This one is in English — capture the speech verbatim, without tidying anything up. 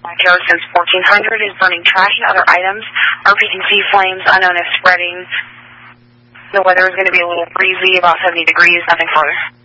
Joe since fourteen hundred is burning trash and other items. R P can see flames unknown is spreading. The weather is going to be a little breezy, about seventy degrees, nothing further.